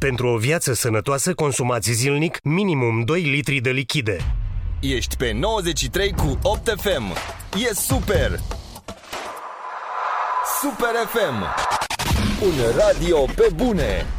Pentru o viață sănătoasă, consumați zilnic minimum 2 litri de lichide. Ești pe 93 cu 8 FM. E super! Super FM! Un radio pe bune!